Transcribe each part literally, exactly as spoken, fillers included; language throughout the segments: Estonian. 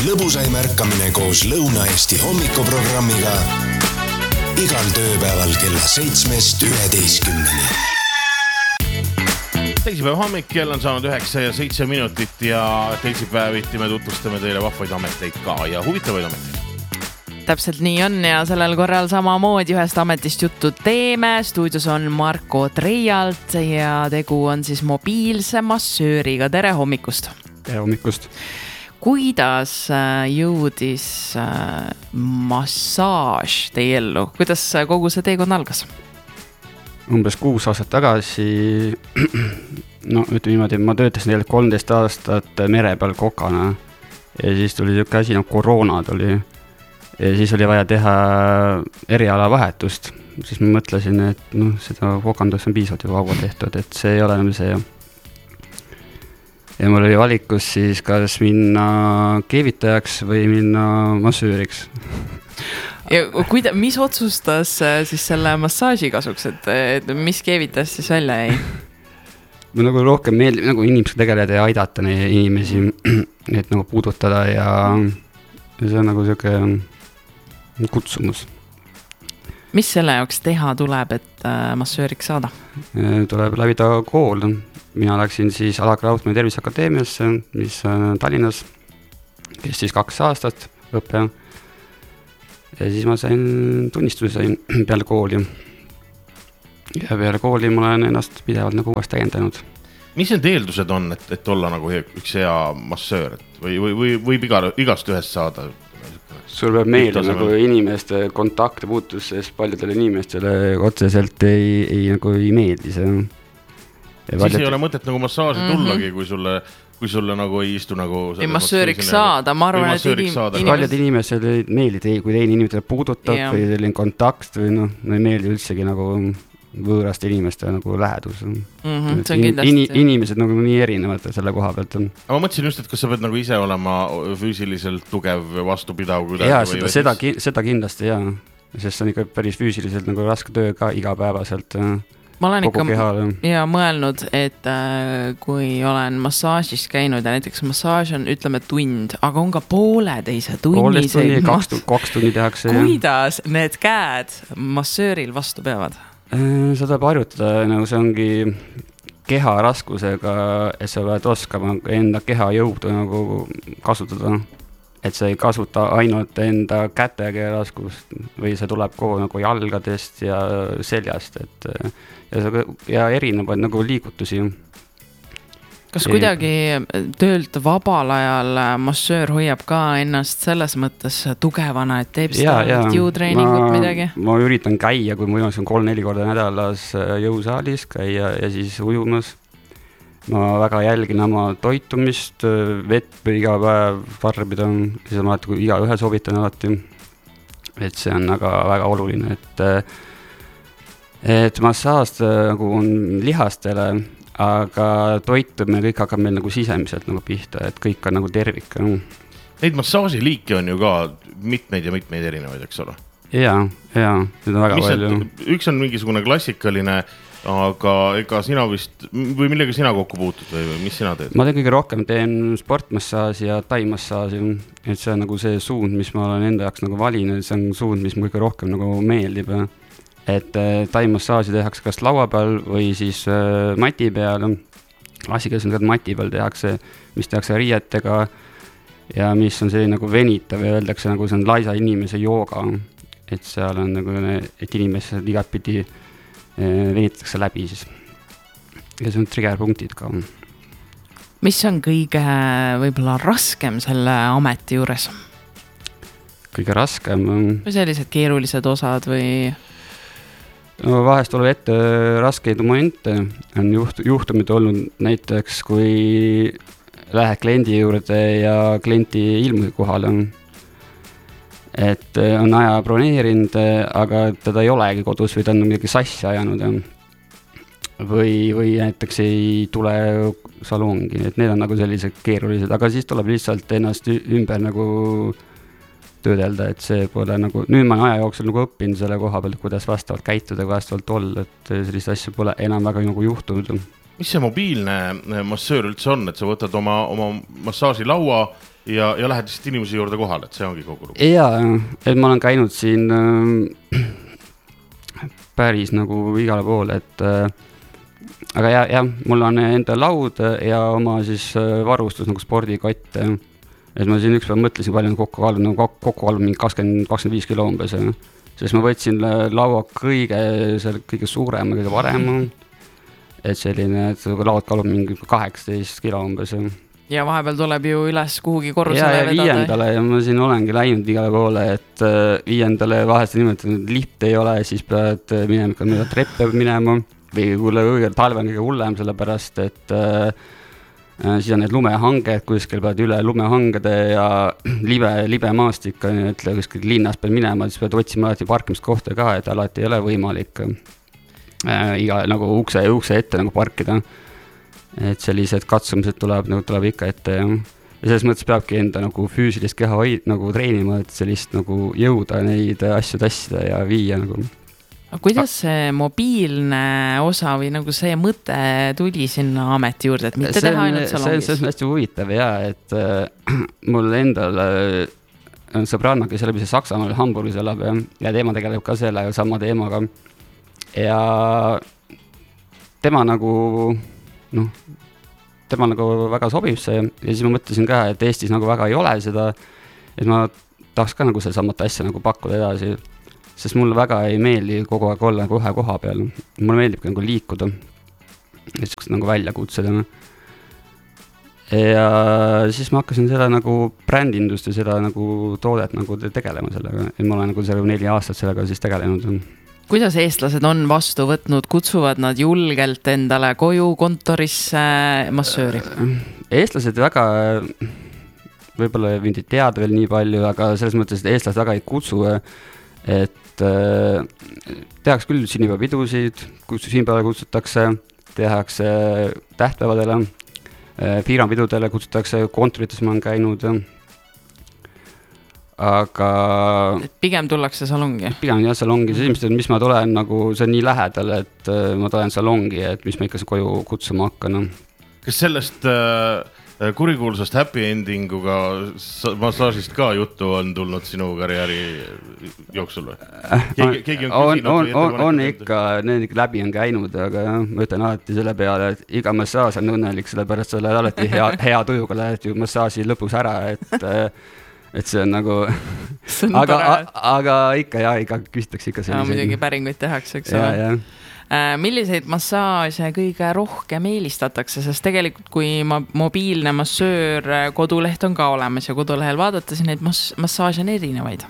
Lõbusaim ärkamine koos Lõuna-Eesti hommikuprogrammiga igal tööpäeval kella seitsmest üheteistkümneni. Teisipäev hommik, kell on saanud üheksa ja seitse minutit ja teisipäeviti me tutvustame teile vahvaid ameteid ka ja huvitavaid ameteid. Täpselt nii on ja sellel korral samamoodi ühest ametist juttu teeme. Stuudios on Marko Treialt ja tegu on siis mobiilse massööriga. Tere hommikust! Tere hommikust! Kuidas jõudis massaaž teie ellu? Kuidas kogu see teekond algas? Umbes kuus aastat tagasi, no ütleme niimoodi, ma töötasin tegelikult kolmteist aastat mere peal kokana ja siis tuli siuke asi nagu koroona tuli ja siis oli vaja teha eriala vahetust. Siis ma mõtlesin, et noh, seda kokandust on piisavalt juba kaua tehtud, et see ei ole enam see. Ja mul oli valikus siis kas minna keevitajaks või minna massööriks. Ja kuida, mis otsustas siis selle massaaži kasuks, et, et mis keevitas siis välja jäi? Ma nagu rohkem meeldib nagu inimesega tegeleda ja aidata neid inimesi, et nagu puudutada ja see on nagu siuke kutsumus. Mis selle jaoks teha tuleb, et massööriks saada? Tuleb läbida kool. Mina läksin siis Alakra Raudmäe Terviseakadeemiasse, mis on Tallinnas, kes siis kaks aastat õppe. Ja siis ma sain tunnistuse peale kooli. Ja peale kooli ma olen ennast pidevalt nagu uuesti täiendanud. Mis need eeldused on, et, et olla nagu üks hea massöör? Või, või, või võib iga, igast ühest saada? Sul peab meelde nagu inimeste kontakte puutus, sest paljudele inimestele otseselt ei, ei, nagu ei meeldi see. Ja siis paljud... ei ole mõtet nagu massaaži tullagi, mm-hmm. kui sulle, kui sulle nagu ei istu nagu... Ei massööriks saada, ma arvan, et inim... inimes... paljud inimesed ei meeldi, kui teine inimene puudutab yeah. või selline kontakt või noh, no ei meeldi üldsegi nagu võõraste inimeste nagu lähedus. Mm-hmm, see on kindlasti. In, inimesed nagu nii erinevad selle koha pealt. Aga ma mõtlesin just, et kas sa pead nagu ise olema füüsiliselt tugev, vastupidav? Jaa, seda, seda, seda kindlasti jaa. Sest see on ikka päris füüsiliselt nagu raske töö ka igapäevaselt. Ma olen ikka ja mõelnud, et äh, kui olen massaažis käinud ja näiteks massaaž on, ütleme, tund, aga on ka pooleteise tunniseid. Tunni, kaks, kaks tunni tehakse. Kuidas ja... need käed massööril vastu peavad? Sa tuleb harjutada, nagu see ongi keha raskusega, et sa pead oskama enda keha jõudu nagu kasutada. Et sa ei kasuta ainult enda kätega raskust või see tuleb kogu nagu jalgadest ja seljast, et ja, ja erinevad nagu liigutusi. Kas kuidagi töölt vabal ajal massöör hoiab ka ennast selles mõttes tugevana, et teeb seda jõutreeningut ma, midagi? Ma üritan käia, kui ma on kolm-neli korda nädalas jõusaalis käia ja siis ujumas. Ma väga jälgin oma toitumist, vett iga päev tarbida, siis on alati, kui iga ühe soovitan alati, et see on väga, väga oluline, et, et massaaž nagu on lihastele, aga toitumine kõik hakkab meil nagu sisemiselt nagu pihta, et kõik on nagu tervik. Neid massaaži liike on ju ka mitmeid ja mitmeid erinevaid, eks ole? Jaa, jaa, need on väga Mis palju. Et, üks on mingisugune klassikaline, aga ega sina vist, või millega sina kokku puutud või mis sina teed? Ma teen kõige rohkem, teen sportmassaaži ja taimassaaži, et see on nagu see suund, mis ma olen enda jaoks nagu valinud, see on suund, mis kõige rohkem nagu meeldib. Et taimassaaži tehakse kas laua peal või siis äh, mati peal, klassikaselt mati peal tehakse, mis tehakse riietega ja mis on selline nagu venitav ja öeldakse nagu see on laisa inimese jooga, et seal on nagu, et inimesed igat pidi venitatakse läbi siis. Ja see on triggerpunktid ka. Mis on kõige võib-olla raskem selle ameti juures? Kõige raskem? Või sellised keerulised osad või? No, vahest tuleb ette raskeid momente. On juht, juhtumid olnud näiteks, kui lähed kliendi juurde ja klienti ilmusi kohale. Et on aja broneerinud, aga teda ei olegi kodus või ta on midagi sassi ajanud. Või, või näiteks ei tule salongi. Et need on nagu sellised keerulised, aga siis tuleb lihtsalt ennast ümber nagu töödelda, et see pole nagu, nüüd ma aja jooksul nagu õppinud selle koha pealt, kuidas vastavalt käituda, vastavalt olla, et sellist asju pole enam väga nagu juhtunud. mis see mobiilne massöör üldse on, et sa võtad oma, oma massaažilaua ja, ja lähed lihtsalt inimese juurde kohale, et see ongi kogu lugu? Jaa, et ma olen käinud siin äh, päris nagu igale poole, et äh, aga jah, jah, mul on enda laud ja oma siis varustus nagu spordikott. Et ma siin ükspäev mõtlesin, palju kokku kaalub, nagu kokku kaalub mingi kakskümmend kakskümmend viis kilo umbes. Sest ma võtsin laua kõige, kõige suurema, kõige varema. Et selline, et laud kaalub mingi kaheksateist kilo umbes. Ja vahepeal tuleb ju üles kuhugi korrusele ja, ja vedada. viiendale ja ma siin olengi läinud igale poole, et viiendale vahest nimetanud lift ei ole, siis pead minema, mida treppe minema või kuule talve on kõige hullem, sellepärast, et äh, siis on need lumehanged, kuskil pead üle lumehangede ja libe, libe maastik, et kuskil linnas pead minema, siis pead otsima alati parkimiskohta ka, et alati ei ole võimalik äh, iga nagu ukse, ukse ette nagu parkida. Et sellised katsumised tuleb, nagu tuleb ikka ette ja, ja selles mõttes peabki enda nagu füüsilist keha hoid, nagu treenima, et sellist nagu jõuda neid asju tassida ja viia nagu. Kuidas see mobiilne osa või nagu see mõte tuli sinna ameti juurde, et mitte see teha ainult salongis? See on hästi huvitav ja, et äh, mul endal on sõbranna, kes läbi see Saksamaal Hamburgis elab ja, ja teema tegeleb ka selle sama teemaga. Ja tema nagu, noh, tema nagu väga sobib see ja siis ma mõtlesin ka, et Eestis nagu väga ei ole seda, et ma tahaks ka nagu seda samat asja nagu pakkuda edasi. Sest mulle väga ei meeldi kogu aeg olla nagu ühe koha peal. Mulle meeldib nagu liikuda. Et nagu välja kutseda. Ja siis ma hakkasin seda nagu brändindust ja seda nagu toodet nagu tegelema sellega. Et ma olen nagu selle neli aastat sellega siis tegelenud. Kuidas eestlased on vastu võtnud? Kutsuvad nad julgelt endale koju kontorisse massööri? Eestlased väga, võib-olla mind ei teada veel nii palju, aga selles mõttes, et eestlased väga ei kutsu, et äh, tehakse küll sünnipäevapidusid, sünnipäevale kutsutakse, tehakse tähtpäevadele, äh, fiiranpidudele kutsutakse, kontorites ma olen käinud, aga et pigem tullakse salongi? Pigem jah, salongi, see esimesed, mis ma tulen, nagu see on nii lähedal, et äh, ma tulen salongi, et mis ma ikka koju kutsuma hakkan. Kas sellest äh, kurikuulsast happy endinguga massaažist ka juttu on tulnud sinu karjääri jooksul või? Keegi, keegi on, on, on, on ikka, need ikka läbi on käinud, aga ma ütlen alati selle peale, et iga massaaž on õnnelik, sellepärast sa oled alati hea, hea tujuga, lähed ju massaaži lõpus ära, et, et see on nagu, see on aga, aga ikka jah, ikka küsitakse ikka selliseid. Ja, muidugi päringuid tehakse, eks ole. Milliseid massaaže kõige rohkem eelistatakse, sest tegelikult kui ma, mobiilne massöör koduleht on ka olemas ja kodulehel vaadata, siis neid mass, massaaže on erinevaid.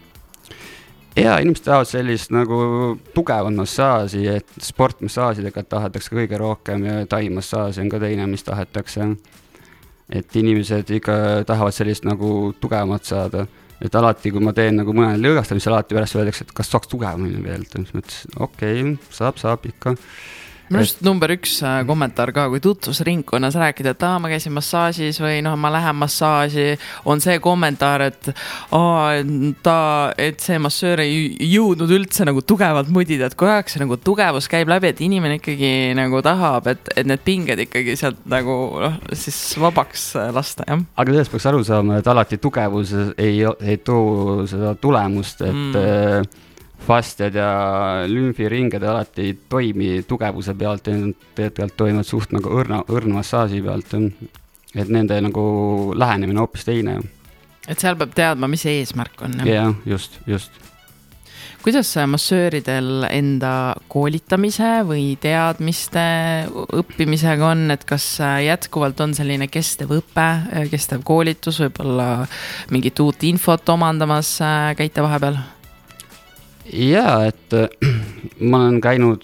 Ja inimesed tahavad sellist nagu tugevat massaaži, et sportmassaažidega tahetakse kõige rohkem ja taimassaaži on ka teine, mis tahetakse. Et inimesed ikka tahavad sellist nagu tugevamat saada. Et alati, kui ma teen nagu mõne lõõgastamist, alati üles öeldakse, et kas saaks tugevamini veel. Mõtlesin, okei, okay, saab, saab ikka. Minu just number üks kommentaar ka, kui tutvusringkonnas rääkida, et aa, ma käisin massaažis või noh, ma lähen massaaži, on see kommentaar, et, aa, ta, et see massöör ei jõudnud üldse nagu tugevalt mudida, et kui aeg see nagu tugevus käib läbi, et inimene ikkagi nagu tahab, et, et need pinged ikkagi sealt nagu noh, siis vabaks lasta, jah. Aga sellest peaks aru saama, et alati tugevus ei, ei too seda tulemust, et mm. Fastjad ja lümfiringed alati ei toimi tugevuse pealt, tegelikult toimuvad suht nagu õrna, õrna massaaži pealt, et nende nagu lähenemine hoopis teine. Et seal peab teadma, mis eesmärk on. Jah, just, just. Kuidas massööridel enda koolitamise või teadmiste õppimisega on, et kas jätkuvalt on selline kestev õpe, kestev koolitus, võib-olla mingit uut infot omandamas käite vahepeal? Jaa, et ma olen käinud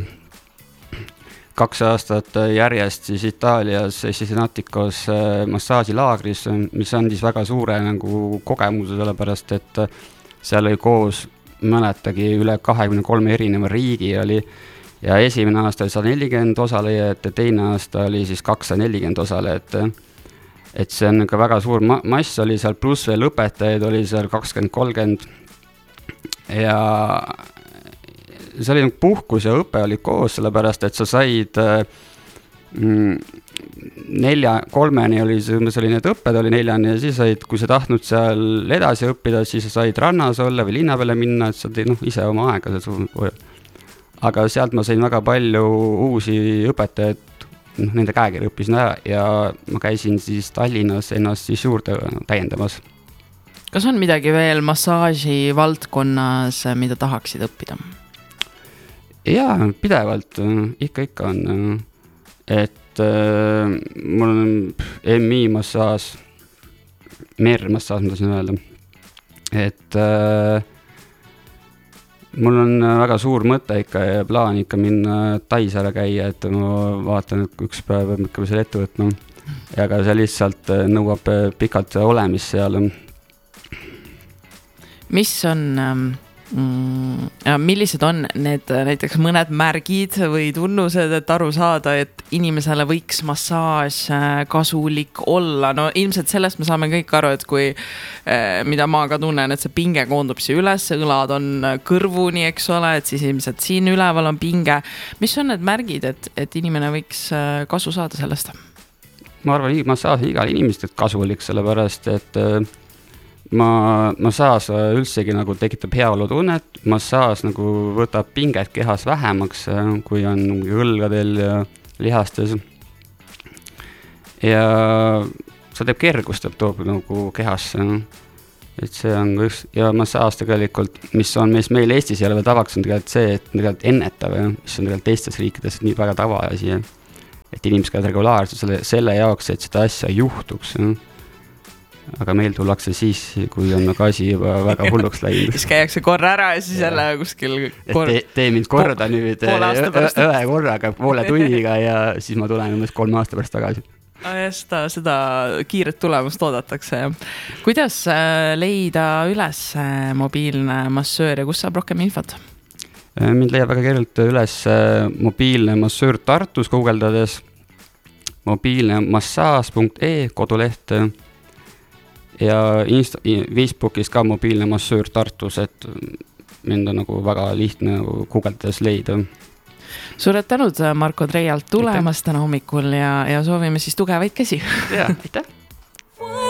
kaks aastat järjest siis Itaalias Cesenatico's massaažilaagris, mis andis väga suure nagu kogemuse, sellepärast, et seal oli koos mäletagi üle kahekümne kolme erineva riigi oli ja esimene aasta oli sada nelikümmend osalejat ja teine aasta oli siis kakssada nelikümmend osalejat. Et see on ka väga suur mass oli seal, pluss veel õpetajaid oli seal kakskümmend kolmkümmend ja see oli puhkus ja õpe oli koos, sellepärast, et sa said nelja, kolmeni oli selline, et õpped oli neljani ja siis said, kui sa tahtnud seal edasi õppida, siis sa said rannas olla või linna peale minna, et sa teed noh, ise oma aega. Aga sealt ma sain väga palju uusi õpetajaid, noh, nende käekirja õppisin ära ja ma käisin siis Tallinnas ennast siis juurde täiendamas. Kas on midagi veel massaaži valdkonnas, mida tahaksid õppida? Jaa, pidevalt, ikka, ikka on, et äh, mul on M I massaaž, mermassaaž, mida siin öelda, et äh, mul on väga suur mõte ikka ja plaan ikka minna Taisara käia, et ma vaatan, et üks päev peab ikka selle ette võtma ja ka see lihtsalt nõuab pikalt olemist seal. Mis on, mm, millised on need näiteks mõned märgid või tunnused, et aru saada, et inimesele võiks massaaž kasulik olla? No ilmselt sellest me saame kõik aru, et kui, mida ma ka tunnen, et see pinge koondub siia üles, õlad on kõrvuni, eks ole, et siis ilmselt siin üleval on pinge. Mis on need märgid, et, et inimene võiks kasu saada sellest? Ma arvan, massaaž on igal inimesest kasulik, sellepärast, et Ma, massaaž üldsegi nagu tekitab heaolu tunnet, massaaž nagu võtab pinget kehas vähemaks, kui on õlgadel ja lihastes. Ja see teeb kergust, toob nagu kehasse. Et see on üks, ja massaaž tegelikult, mis on meis, meil Eestis ei ole tavaks, on tegelikult see, et tegelikult ennetav, mis on tegelikult teistes riikides nii väga tavaasi. Et inimesed käivad regulaarselt selle, selle jaoks, et seda asja juhtuks. Aga meil tullakse siis, kui on nagu asi juba väga hulluks läinud. Siis käiakse korra ära ja siis jälle kuskil kor... Tee, tee mind korda ko nüüd ühe korraga, poole tunniga ja siis ma tulen umbes kolm aasta pärast tagasi. Ja seda, seda kiiret tulemust oodatakse. Kuidas leida üles mobiilne massöör ja kus saab rohkem infot? Mind leiab väga kergelt üles mobiilne massöör Tartus guugeldades mobiilne massaaž punkt e koduleht ja Insta, Facebookis ka mobiilne massöör Tartus, et mind on nagu väga lihtne nagu guugeldades leida. Suured tänud Marko Treialt tulemast täna hommikul ja, ja soovime siis tugevaid käsi. Ja, aitäh!